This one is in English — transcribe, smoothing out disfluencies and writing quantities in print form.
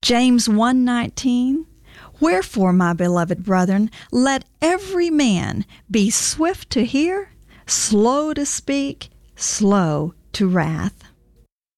James 1:19, wherefore, my beloved brethren, let every man be swift to hear, slow to speak, slow to wrath.